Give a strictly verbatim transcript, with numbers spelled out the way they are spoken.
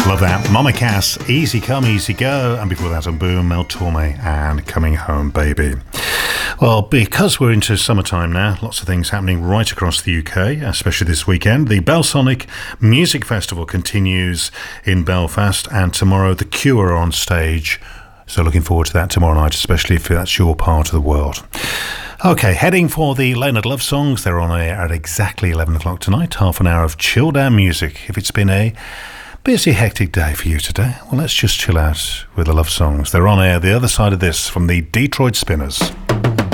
Love that. Mama Cass, Easy Come, Easy Go. And before that on Boom, Mel Torme and Coming Home Baby. Well, because we're into summertime now, lots of things happening right across the U K, especially this weekend. The Belsonic Music Festival continues in Belfast, and tomorrow The Cure are on stage. So looking forward to that tomorrow night, especially if that's your part of the world. Okay, heading for the Leonard Love Songs. They're on air at exactly eleven o'clock tonight. Half an hour of chill down music. If it's been a busy, hectic day for you today, well, let's just chill out with the Love Songs. They're on air the other side of this from the Detroit Spinners.